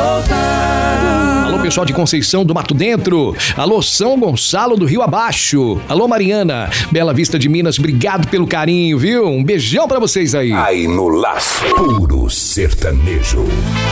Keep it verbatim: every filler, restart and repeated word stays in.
voltar. Alô, pessoal de Conceição do Mato Dentro. Alô, São Gonçalo do Rio Abaixo. Alô, Mariana, Bela Vista de Minas, obrigado pelo carinho, viu? Um beijão pra vocês aí. Aí no Laço, puro sertanejo.